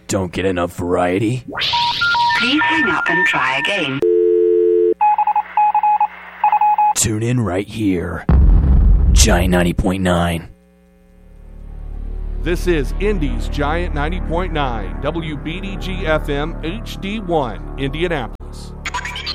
Don't get enough variety? Please hang up and try again. Tune in right here. Giant 90.9. This is Indy's Giant 90.9, WBDG FM HD1, Indianapolis.